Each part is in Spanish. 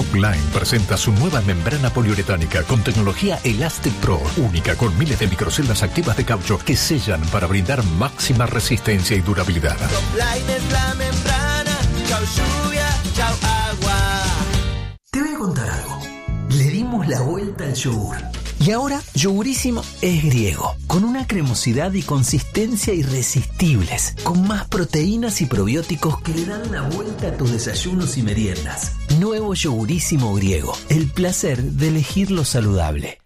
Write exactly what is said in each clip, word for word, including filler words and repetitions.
Top-Line presenta su nueva membrana poliuretánica con tecnología Elastic Pro, única con miles de microceldas activas de caucho que sellan para brindar máxima resistencia y durabilidad. Top-Line es la membrana, chau lluvia, chau agua. Te voy a contar algo. Le dimos la vuelta al yogur. Y ahora, Yogurísimo es griego, con una cremosidad y consistencia irresistibles, con más proteínas y probióticos que le dan la vuelta a tus desayunos y meriendas. Nuevo Yogurísimo griego, el placer de elegir lo saludable.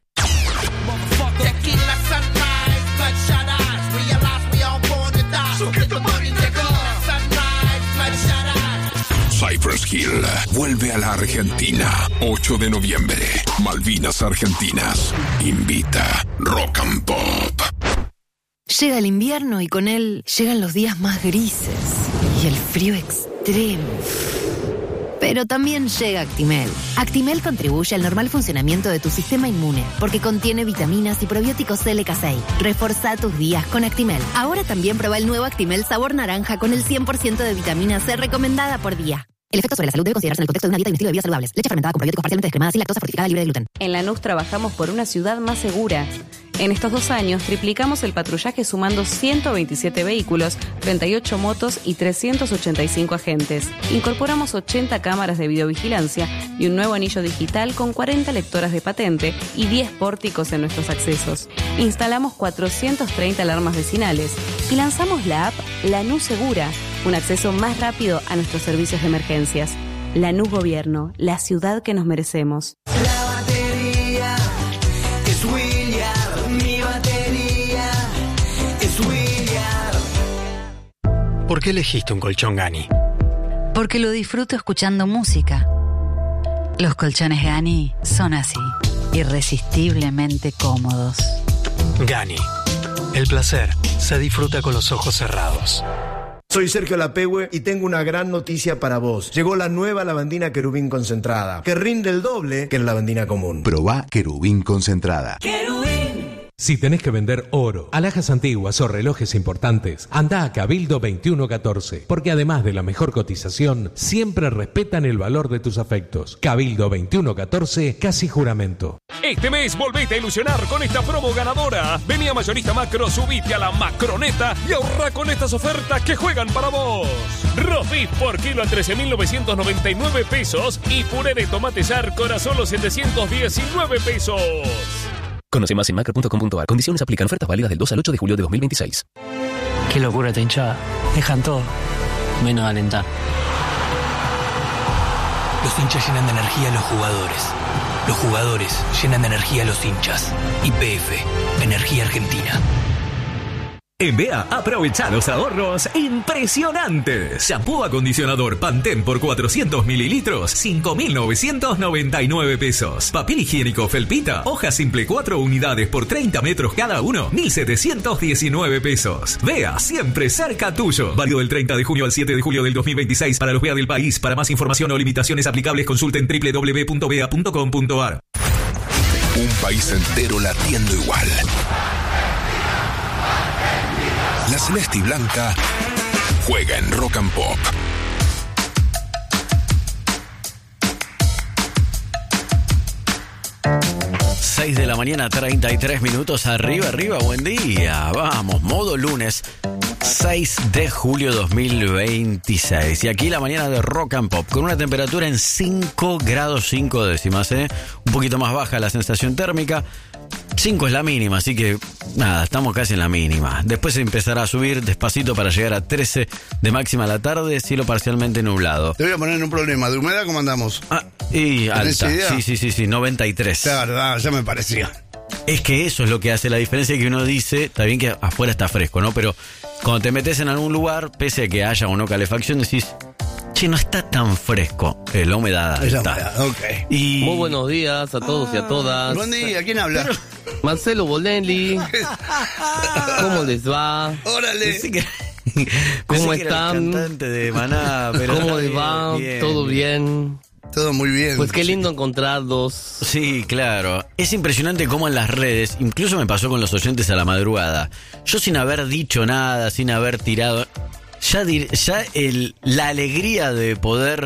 Cypress Hill vuelve a la Argentina. ocho de noviembre. Malvinas Argentinas. Invita Rock and Pop. Llega el invierno y con él llegan los días más grises y el frío extremo. Pero también llega Actimel. Actimel contribuye al normal funcionamiento de tu sistema inmune porque contiene vitaminas y probióticos L K seis. Reforzá tus días con Actimel. Ahora también prueba el nuevo Actimel sabor naranja con el cien por ciento de vitamina C recomendada por día. El efecto sobre la salud debe considerarse en el contexto de una dieta y un estilo de vida saludables. Leche fermentada con probióticos parcialmente descremada, sin lactosa, fortificada, libre de gluten. En Lanús trabajamos por una ciudad más segura. En estos dos años triplicamos el patrullaje sumando ciento veintisiete vehículos, treinta y ocho motos y trescientos ochenta y cinco agentes. Incorporamos ochenta cámaras de videovigilancia y un nuevo anillo digital con cuarenta lectoras de patente y diez pórticos en nuestros accesos. Instalamos cuatrocientas treinta alarmas vecinales y lanzamos la app Lanús Segura, un acceso más rápido a nuestros servicios de emergencias. Lanús Gobierno, la ciudad que nos merecemos. La batería es William, mi batería es William. ¿Por qué elegiste un colchón Gani? Porque lo disfruto escuchando música. Los colchones Gani son así, irresistiblemente cómodos. Gani, el placer se disfruta con los ojos cerrados. Soy Sergio Lapehue y tengo una gran noticia para vos. Llegó la nueva lavandina Querubín concentrada, que rinde el doble que la lavandina común. Probá Querubín concentrada. Querubín. Si tenés que vender oro, alhajas antiguas o relojes importantes, anda a Cabildo veintiuno catorce, porque además de la mejor cotización, siempre respetan el valor de tus afectos. Cabildo veintiuno catorce, casi juramento. Este mes volvete a ilusionar con esta promo ganadora. Vení a Mayorista Macro, subite a la Macroneta y ahorra con estas ofertas que juegan para vos. Roast beef por kilo a trece mil novecientos noventa y nueve pesos y puré de tomate Yarkor a solo setecientos diecinueve pesos. Conoce más en macro punto com punto a r. Condiciones aplican. Ofertas válidas del dos al ocho de julio de dos mil veintiséis. Qué locura esta hinchada. Dejan todo, menos alentar. Los hinchas llenan de energía a los jugadores. Los jugadores llenan de energía a los hinchas. Y P F, Energía Argentina. En B E A, aprovecha los ahorros impresionantes. Shampoo acondicionador Pantene por cuatrocientos mililitros, cinco mil novecientos noventa y nueve pesos. Papel higiénico Felpita, hoja simple cuatro unidades por treinta metros cada uno, mil setecientos diecinueve pesos. B E A, siempre cerca tuyo. Válido del treinta de junio al siete de julio del dos mil veintiséis para los B E A del país. Para más información o limitaciones aplicables, consulten doble u doble u doble u punto b e a punto com punto a r. Un país entero latiendo igual. La Celeste y Blanca juega en Rock and Pop. seis de la mañana, treinta y tres minutos. Arriba, arriba, buen día. Vamos, modo lunes, seis de julio dos mil veintiséis. Y aquí la mañana de Rock and Pop, con una temperatura en cinco grados cinco décimas, ¿eh? Un poquito más baja la sensación térmica. cinco es la mínima, así que nada, estamos casi en la mínima. Después se empezará a subir despacito para llegar a trece de máxima a la tarde, cielo parcialmente nublado. Te voy a poner en un problema. ¿De humedad cómo andamos? Ah, y alta. Sí, sí, sí, sí, noventa y tres. La verdad, ya me parecía. Es que eso es lo que hace la diferencia, que uno dice, está bien que afuera está fresco, ¿no? Pero cuando te metes en algún lugar, pese a que haya o no calefacción, decís, che, no está tan fresco. Eh, la humedad es está. La humedad, ok. Y... Muy buenos días a todos ah, y a todas. Buen día, ¿quién habla? Pero... Marcelo Bonelli. ¿Cómo les va? Órale. Sí que... ¿Cómo están? De Maná, pero ¿cómo les va? Bien, ¿todo bien? Todo muy bien. Pues qué lindo encontrarlos. Sí, claro. Es impresionante cómo en las redes, incluso me pasó con los oyentes a la madrugada, yo sin haber dicho nada, sin haber tirado, ya, dir, ya el, la alegría de poder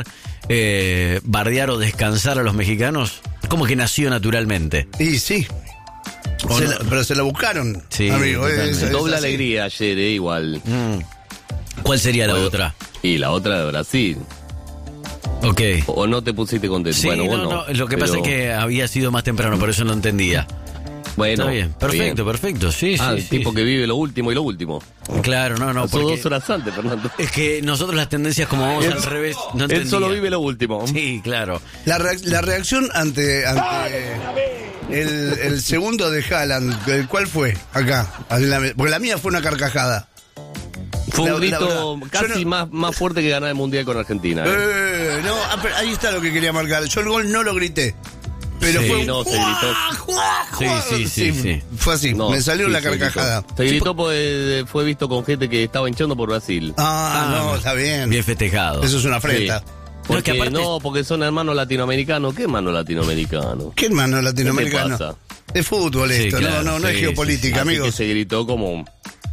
eh, bardear o descansar a los mexicanos, como que nació naturalmente. Y sí. Se la, pero se la buscaron, sí, amigo. Es, es Doble así. alegría ayer, eh, igual. Mm. ¿Cuál sería la Bueno, otra? Y la otra de Brasil. Ok. O no te pusiste contento. Sí, bueno, no, vos no. no, lo que pero- pasa es que había sido más temprano, por eso no entendía. Bueno, Está bien, perfecto, bien. perfecto, sí, Ah, sí, el sí, tipo sí. que vive lo último y lo último. Claro, no, no, Pasó porque dos horas antes, Fernando. es que nosotros las tendencias como vamos Él- al revés, no Él entendía. solo vive lo último. Sí, claro. La, reac- la reacción ante, ante el, el segundo de Haaland, ¿el ¿cuál fue? Acá. Porque la mía fue una carcajada. Fue La- un la grito verdad, casi yo no- más, más fuerte que ganar el Mundial con Argentina. ¿eh? Eh, no, ah, pero ahí está lo que quería marcar. Yo el gol no lo grité. Pero Sí, fue un no, se gritó. Sí, sí, sí, sí. Fue así, No, me salió sí, la se gritó. carcajada. Se gritó porque fue visto con gente que estaba hinchando por Brasil. Ah, no, está bien. Bien festejado. Eso es una afrenta. Sí. Porque, No, es que aparte- no, porque son hermanos latinoamericanos. ¿Qué hermano latinoamericano? ¿Qué hermano ¿Qué te latinoamericano? pasa? Es fútbol Sí, esto, claro, no, no, no sí, es geopolítica, Así que amigos. se gritó como...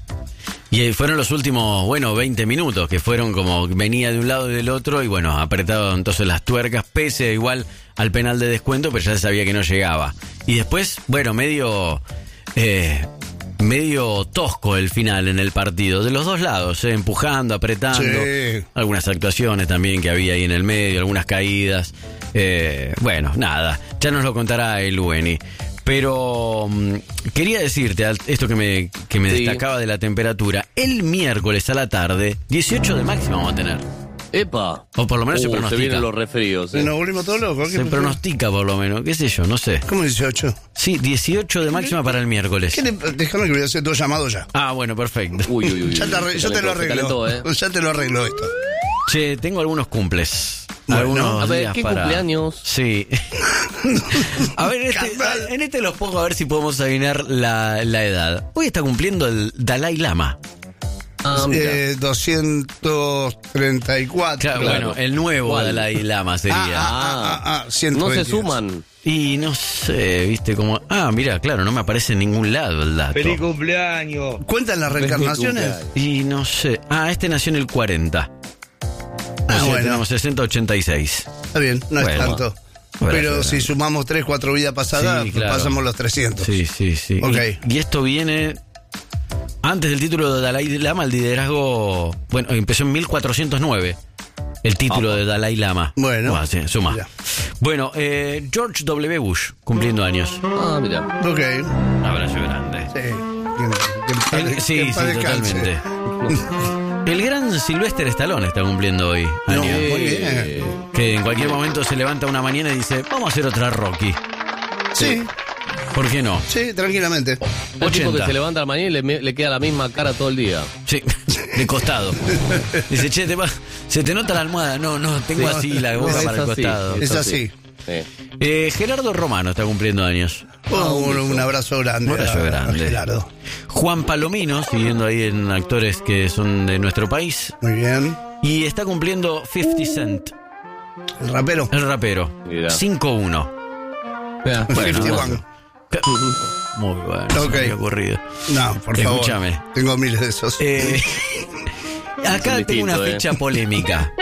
Y fueron los últimos, bueno, veinte minutos, que fueron como venía de un lado y del otro, y bueno, apretado entonces las tuercas, pese igual al penal de descuento, pero ya se sabía que no llegaba. Y después, bueno, medio eh, medio tosco el final en el partido, de los dos lados, eh, empujando, apretando, Sí. algunas actuaciones también que había ahí en el medio, algunas caídas. Eh, bueno, nada, ya nos lo contará el Ueni. Pero mm, quería decirte al- esto que me, que me Sí. destacaba de la temperatura. El miércoles a la tarde, dieciocho de máxima vamos a tener. ¡Epa! O por lo menos se Uh, pronostica. se vienen los resfríos. eh. Nos volvimos todos locos. ¿Qué Se pasó? pronostica por lo menos, qué sé yo, no sé. ¿Cómo dieciocho? Sí, dieciocho de máxima para el miércoles. ¿Qué le- Déjame que voy a hacer dos llamados ya. Ah, bueno, perfecto. Uy, uy, uy. Ya te arre- se yo te lo calentó, se arreglo. calentó, ¿eh? Ya te lo arreglo esto. Che, tengo algunos cumples. Bueno, algunos a ver, días ¿qué para... cumpleaños? Sí. A ver, en este, en este los pongo a ver si podemos adivinar la, la edad. Hoy está cumpliendo el Dalai Lama. Ah, mira. Eh, doscientos treinta y cuatro. Claro, Claro. bueno, el nuevo ¿Cuál? Dalai Lama sería. Ah, ah, ah, ah, ciento no se veintidós. suman. Y no sé, viste como... Ah, mira, claro, no me aparece en ningún lado el dato. ¡Feliz cumpleaños! ¿Cuentan las reencarnaciones? cumpleaños. Y no sé... Ah, este nació en el cuarenta. Ah, O sea, bueno. tenemos sesenta, ochenta y seis. Está bien, no es Bueno. tanto. Bueno, Pero bueno. si sumamos tres, cuatro vidas pasadas, Sí, claro. pasamos los trescientos. Sí, sí, sí. Ok. Y, y esto viene... Antes del título de Dalai Lama, el liderazgo... Bueno, empezó en mil cuatrocientos nueve. El título de Dalai Lama. Bueno. Ah, sí, suma. Mira. Bueno, eh, George W. Bush, cumpliendo años. Ah, mira. Ok. Abrazo grande. Sí. Que- que- que- El- que sí, en sí, paz descanse. totalmente. El gran Sylvester Stallone está cumpliendo hoy No, años. muy bien. Que en cualquier momento se levanta una mañana y dice, vamos a hacer otra Rocky. Sí, ¿Por qué no? sí, tranquilamente. El tipo ochenta. que se levanta al mañana y le, le queda la misma cara todo el día. Sí, de costado. Dice, che, te va- se te nota la almohada. No, no, tengo Sí. así la boca Es para el así, costado. Es así. Sí. Eh, Gerardo Romano está cumpliendo años. Oh, un, un abrazo grande. Un abrazo a- a grande. Gerardo. Juan Palomino, siguiendo ahí en actores que son de nuestro país. Muy bien. Y está cumpliendo cincuenta Cent, El rapero. el rapero. Mira. cinco uno. Vea. cincuenta y uno. Muy bueno, se Ok. me había ocurrido. No, por favor. Escúchame. Tengo miles de esos. Eh, acá Son tengo una distintos, fecha polémica.